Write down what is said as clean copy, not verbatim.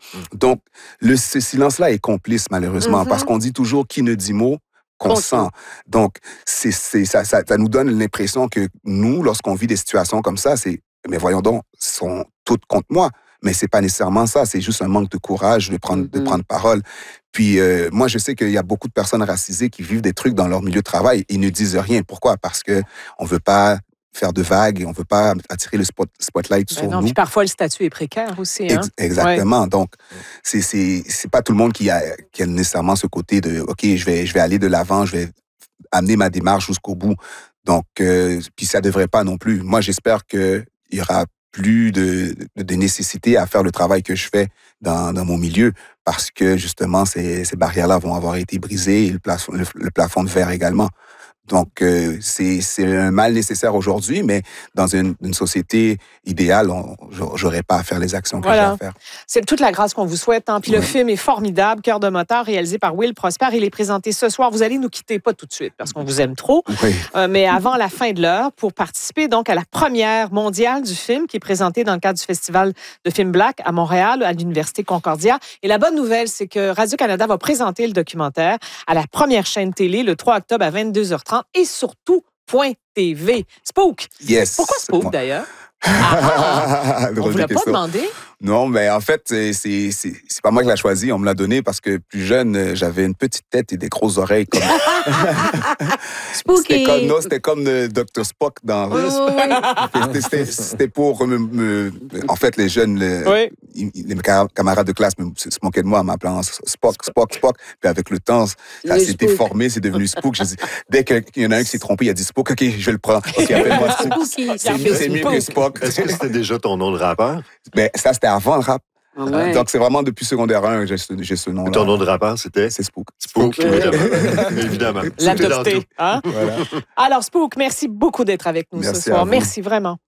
Donc, ce silence-là est complice, malheureusement, parce qu'on dit toujours qui ne dit mot consent. Donc, ça nous donne l'impression que nous, lorsqu'on vit des situations comme ça, mais voyons donc, sont toutes contre moi. Mais c'est pas nécessairement ça, c'est juste un manque de courage de prendre parole. Puis moi, je sais qu'il y a beaucoup de personnes racisées qui vivent des trucs dans leur milieu de travail et ne disent rien. Pourquoi? Parce que on veut pas faire de vagues, on veut pas attirer le spotlight sur nous. Puis parfois, le statut est précaire aussi. Hein? Exactement. Ouais. Donc, c'est pas tout le monde qui a nécessairement ce côté de OK, je vais aller de l'avant, je vais amener ma démarche jusqu'au bout. Donc, puis ça devrait pas non plus. Moi, j'espère qu'il y aura plus de nécessité à faire le travail que je fais dans mon milieu parce que, justement, ces barrières-là vont avoir été brisées et le plafond de verre également. Donc, c'est un mal nécessaire aujourd'hui, mais dans une société idéale, j'aurais pas à faire les actions que j'ai à faire. C'est toute la grâce qu'on vous souhaite. Hein? Puis le film est formidable, Cœur de moteur, réalisé par Will Prosper. Il est présenté ce soir. Vous allez nous quitter, pas tout de suite, parce qu'on vous aime trop, mais avant la fin de l'heure, pour participer donc à la première mondiale du film, qui est présentée dans le cadre du Festival de films Black à Montréal, à l'Université Concordia. Et la bonne nouvelle, c'est que Radio-Canada va présenter le documentaire à la première chaîne télé le 3 octobre à 22h30 et surtout .tv. Spook. Yes. Pourquoi Spook, d'ailleurs? On ne vous l'a pas demandé? Non, mais en fait, c'est pas moi qui l'a choisi. On me l'a donné parce que plus jeune, j'avais une petite tête et des grosses oreilles. Comme... Spooky! C'était comme Dr. Spock dans... C'était pour en fait, les jeunes, les camarades de classe se moquaient de moi en m'appelant Spock. Puis avec le temps, ça s'est déformé, c'est devenu Spook. Dès qu'il y en a un qui s'est trompé, il a dit Spook, OK, je le prends. OK, appelle-moi Spook. C'est mieux que Spock. Est-ce que c'était déjà ton nom de rappeur? Ben, ça, c'était avant le rap. Ouais. Donc, c'est vraiment depuis secondaire 1 que j'ai ce nom-là. Ton nom de rappeur, c'était? C'est Spook. Spook, évidemment. La tofté, hein? Voilà. Alors, Spook, merci beaucoup d'être avec nous ce soir. Merci vraiment.